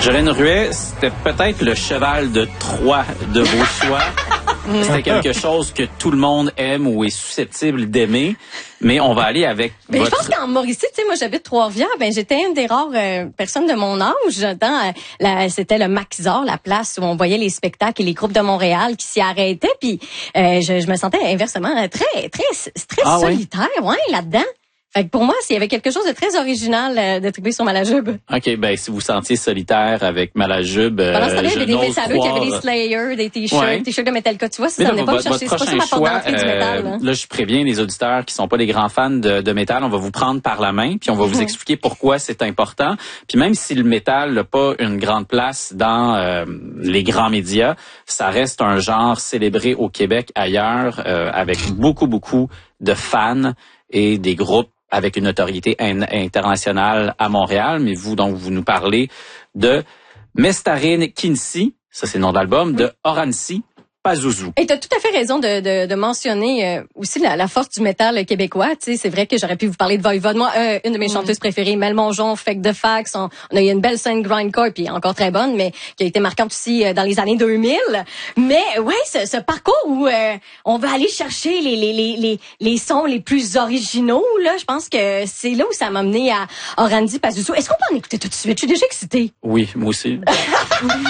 Jolene Ruet, c'était peut-être le cheval de Troie de vos choix. C'était quelque chose que tout le monde aime ou est susceptible d'aimer. Mais on va aller avec Je pense qu'en Mauricie, tu sais, moi j'habite Trois-Rivières, j'étais une des rares personnes de mon âge dans c'était le Maxor, la place où on voyait les spectacles et les groupes de Montréal qui s'y arrêtaient, puis je me sentais inversement très solitaire, là-dedans. Fait que pour moi, s'il y avait quelque chose de très original de triper sur Malajube. OK, si vous sentiez solitaire avec Malajube, pendant ce temps-là, il y avait des métalleux qui avaient des Slayers, des t-shirts de Metallica. Tu vois, ça venait pas me chercher. C'est pas ça ma porte d'entrée du métal. Là, je préviens les auditeurs qui sont pas des grands fans de métal, on va vous prendre par la main, puis on va vous expliquer pourquoi c'est important. Puis même si le métal n'a pas une grande place dans les grands médias, ça reste un genre célébré au Québec, ailleurs, avec beaucoup de fans et des groupes avec une notoriété internationale à Montréal. Mais vous nous parlez de Mestarine Kinsey, ça c'est le nom d'album, de Horancy Pazuzu. Et t'as tout à fait raison de mentionner aussi la force du métal québécois. Tu sais, c'est vrai que j'aurais pu vous parler de Voivode. Moi, une de mes chanteuses préférées, Mel Mongeon, Fake de Fax. On a eu une belle scène grindcore, puis encore très bonne, mais qui a été marquante aussi dans les années 2000. Mais ouais, ce parcours où on va aller chercher les sons les plus originaux, là, je pense que c'est là où ça m'a mené à Horancy Pazuzu. Est-ce qu'on peut en écouter tout de suite? Je suis déjà excitée. Oui, moi aussi.